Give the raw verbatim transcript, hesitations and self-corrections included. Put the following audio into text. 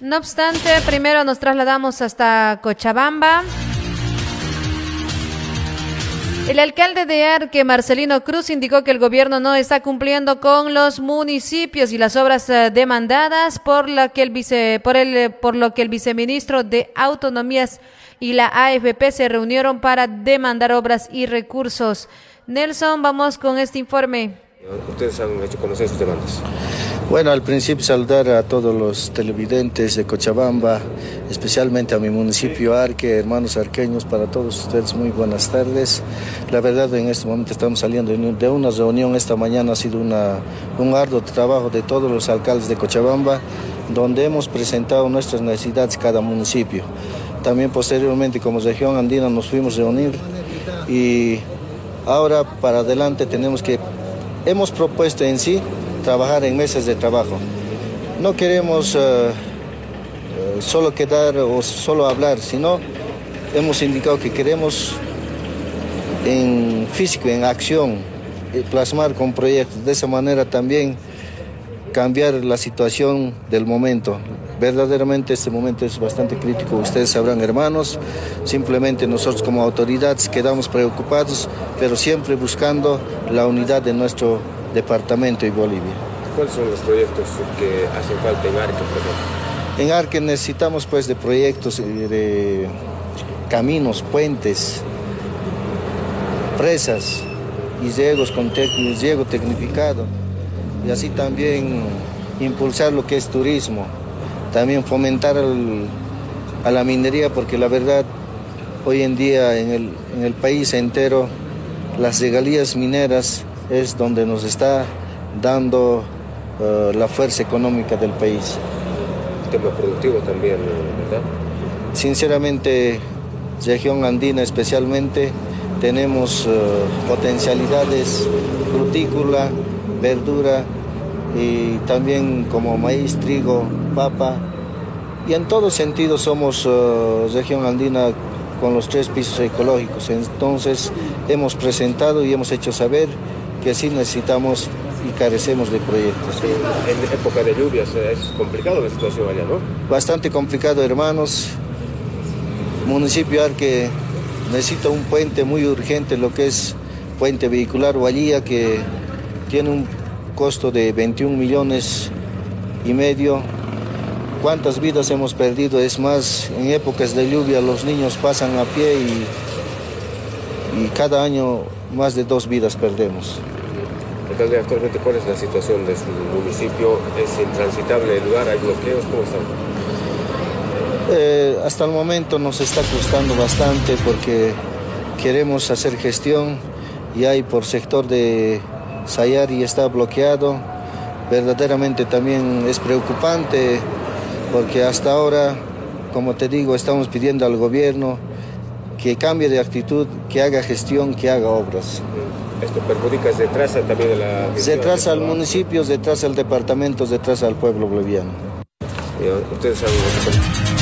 No obstante, primero nos trasladamos hasta Cochabamba. El alcalde de Arque, Marcelino Cruz, indicó que el gobierno no está cumpliendo con los municipios y las obras eh, demandadas, por lo que el vice, por el, por lo que el viceministro de Autonomías y la A F P se reunieron para demandar obras y recursos. Nelson, vamos con este informe. ¿Ustedes han hecho conocer sus demandas? Bueno, al principio saludar a todos los televidentes de Cochabamba, especialmente a mi municipio Arque, hermanos arqueños, para todos ustedes muy buenas tardes. La verdad, en este momento estamos saliendo de una reunión. Esta mañana ha sido una, un arduo trabajo de todos los alcaldes de Cochabamba, donde hemos presentado nuestras necesidades cada municipio. También posteriormente, como región andina, nos fuimos a reunir y ahora para adelante tenemos que, hemos propuesto en sí trabajar en mesas de trabajo. No queremos uh, uh, solo quedar o solo hablar, sino hemos indicado que queremos en físico, en acción, plasmar con proyectos. De esa manera también cambiar la situación del momento. Verdaderamente este momento es bastante crítico, ustedes sabrán, hermanos. Simplemente nosotros como autoridades quedamos preocupados, pero siempre buscando la unidad de nuestro departamento y Bolivia. ¿Cuáles son los proyectos que hacen falta en Arque, por ejemplo? En Arque necesitamos pues de proyectos de caminos, puentes, presas y riegos con tec riego tecnificado, y así también impulsar lo que es turismo, también fomentar el, a la minería, porque la verdad hoy en día en el, en el país entero las regalías mineras es donde nos está dando uh, la fuerza económica del país. El tema productivo también, ¿verdad? Sinceramente, región andina especialmente, tenemos uh, potencialidades frutícola, verdura y también como maíz, trigo, papa, y en todo sentido somos uh, región andina con los tres pisos ecológicos. Entonces hemos presentado y hemos hecho saber que sí necesitamos y carecemos de proyectos. En época de lluvias es complicado la situación allá, ¿no? Bastante complicado, hermanos. Municipio Arque necesita un puente muy urgente, lo que es puente vehicular Huallía, que tiene un costo de veintiún millones y medio. ¿Cuántas vidas hemos perdido? Es más, en épocas de lluvia los niños pasan a pie y, y cada año más de dos vidas perdemos. Alcalde, actualmente, ¿cuál es la situación de su municipio? ¿Es intransitable el lugar? ¿Hay bloqueos? ¿Cómo están? Eh, hasta el momento nos está costando bastante porque queremos hacer gestión y hay por sector de Sayari está bloqueado. Verdaderamente también es preocupante porque hasta ahora, como te digo, estamos pidiendo al gobierno que cambie de actitud, que haga gestión, que haga obras. ¿Esto perjudica, se retrasa también la gestión? Se retrasa al municipio, se retrasa al departamento, se retrasa al pueblo boliviano. ¿Ustedes saben?